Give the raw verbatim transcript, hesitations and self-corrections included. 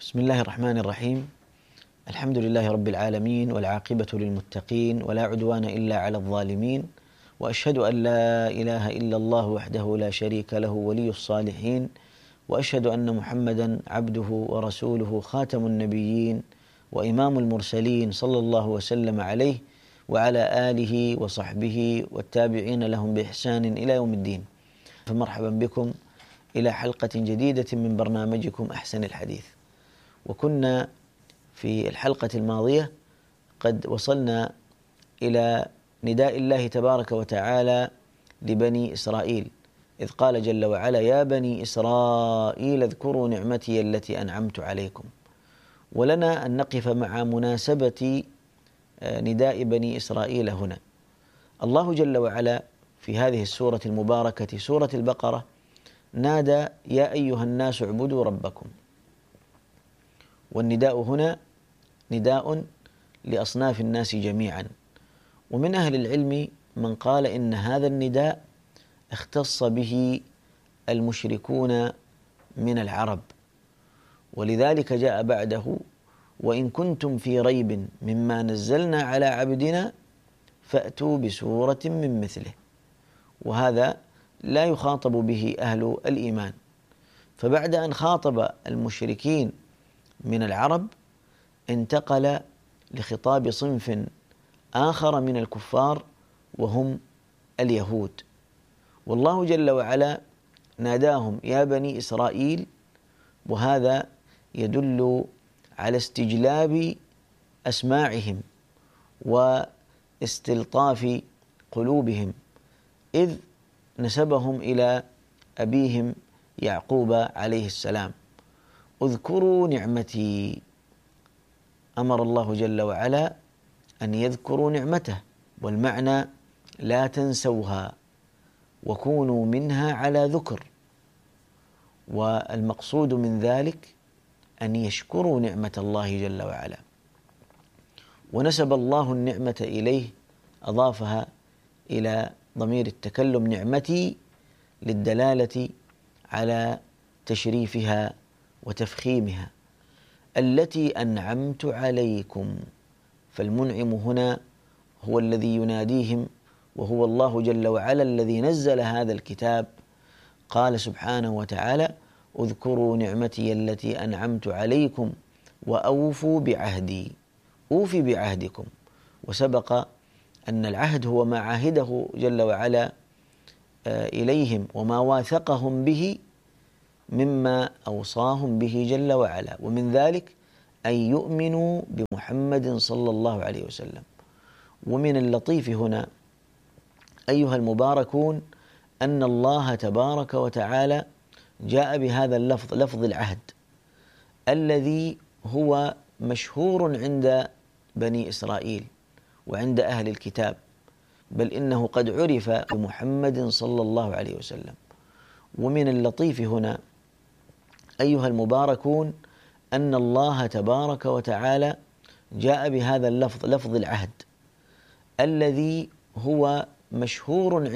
بسم الله الرحمن الرحيم. الحمد لله رب العالمين، والعاقبة للمتقين، ولا عدوان إلا على الظالمين، وأشهد أن لا إله إلا الله وحده لا شريك له ولي الصالحين، وأشهد أن محمدا عبده ورسوله خاتم النبيين وإمام المرسلين، صلى الله وسلم عليه وعلى آله وصحبه والتابعين لهم بإحسان إلى يوم الدين. فمرحبا بكم إلى حلقة جديدة من برنامجكم أحسن الحديث. وكنا في الحلقة الماضية قد وصلنا إلى نداء الله تبارك وتعالى لبني إسرائيل، إذ قال جل وعلا: يا بني إسرائيل اذكروا نعمتي التي أنعمت عليكم. ولنا أن نقف مع مناسبة نداء بني إسرائيل هنا. الله جل وعلا في هذه السورة المباركة سورة البقرة نادى: يا أيها الناس اعبدوا ربكم. والنداء هنا نداء لأصناف الناس جميعا، ومن أهل العلم من قال إن هذا النداء اختص به المشركون من العرب، ولذلك جاء بعده: وإن كنتم في ريب مما نزلنا على عبدنا فأتوا بسورة من مثله. وهذا لا يخاطب به أهل الإيمان. فبعد أن خاطب المشركين من العرب انتقل لخطاب صنف آخر من الكفار وهم اليهود. والله جل وعلا ناداهم: يا بني إسرائيل، وهذا يدل على استجلاب أسماعهم واستلطاف قلوبهم، إذ نسبهم إلى أبيهم يعقوب عليه السلام. اذكروا نعمتي، أمر الله جل وعلا أن يذكروا نعمته، والمعنى لا تنسوها وكونوا منها على ذكر. والمقصود من ذلك أن يشكروا نعمة الله جل وعلا. ونسب الله النعمة إليه، أضافها إلى ضمير التكلم نعمتي، للدلالة على تشريفها وتفخيمها. التي أنعمت عليكم، فالمنعم هنا هو الذي يناديهم، وهو الله جل وعلا الذي نزل هذا الكتاب. قال سبحانه وتعالى: اذكروا نعمتي التي أنعمت عليكم وأوفوا بعهدي. أوفي بعهدكم. وسبق أن العهد هو ما عاهده جل وعلا إليهم وما واثقهم به مما أوصاهم به جل وعلا، ومن ذلك أن يؤمنوا بمحمد صلى الله عليه وسلم. ومن اللطيف هنا أيها المباركون أن الله تبارك وتعالى جاء بهذا اللفظ، لفظ العهد، الذي هو مشهور عند بني إسرائيل وعند أهل الكتاب، بل إنه قد عرف بمحمد صلى الله عليه وسلم. ومن اللطيف هنا أيها المباركون أن الله تبارك وتعالى جاء بهذا اللفظ، لفظ العهد، الذي هو مشهور